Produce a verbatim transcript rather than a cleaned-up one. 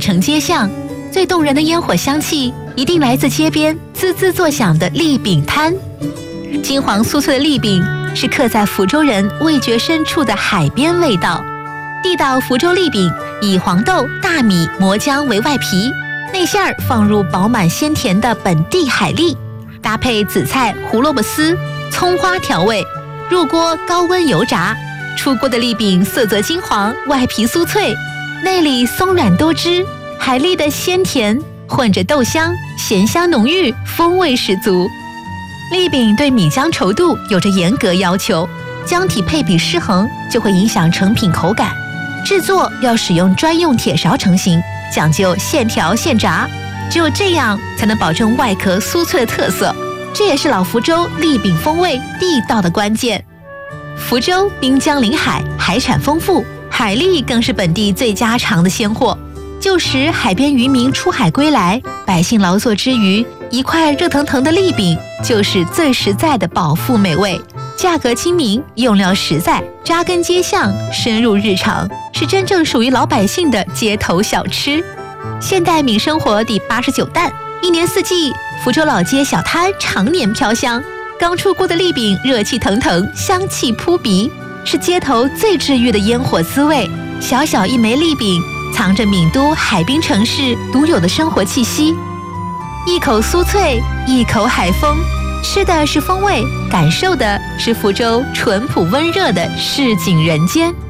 城街巷，最动人的烟火香气一定来自街边滋滋作响的栗饼摊。金黄酥脆的栗饼是刻在福州人味觉深处的海边味道。地道福州栗饼以黄豆、大米、磨浆为外皮，内馅儿放入饱满鲜甜的本地海蛎，搭配紫菜、胡萝卜丝、葱花调味，入锅高温油炸。出锅的栗饼色泽金黄，外皮酥脆，内里松软多汁，海蛎的鲜甜混着豆香，咸香浓郁，风味十足。栗饼对米浆稠度有着严格要求，浆体配比失衡就会影响成品口感。制作要使用专用铁勺成型，讲究现调现炸，只有这样才能保证外壳酥脆的特色。这也是老福州栗饼风味地道的关键。福州滨江临海，海产丰富，海蛎更是本地最家常的鲜货。旧时海边渔民出海归来，百姓劳作之余，一块热腾腾的栗饼就是最实在的饱腹美味。价格亲民，用料实在，扎根街巷，深入日常，是真正属于老百姓的街头小吃。现代闽生活第八十九弹，一年四季，福州老街小摊常年飘香。刚出锅的栗饼热气腾腾，香气扑鼻，是街头最治愈的烟火滋味。小小一枚栗饼，藏着闽都海滨城市独有的生活气息。一口酥脆，一口海风，吃的是风味，感受的是福州淳朴温热的市井人间。